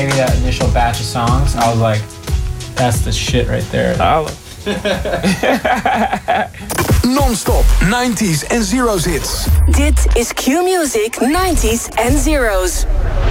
Maybe that initial batch of songs, I was like, that's the shit right there. Non-stop 90s en zeros hits. Dit is Q-Music 90s en zeros.